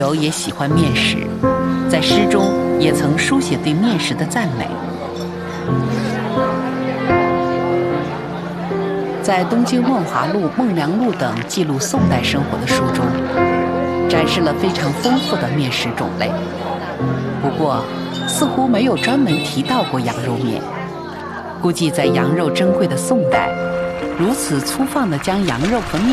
友也喜欢面食，在诗中也曾书写对面食的赞美。在东京梦华录、梦良录等记录宋代生活的书中，展示了非常丰富的面食种类。不过，似乎没有专门提到过羊肉面。估计在羊肉珍贵的宋代，如此粗放地将羊肉和面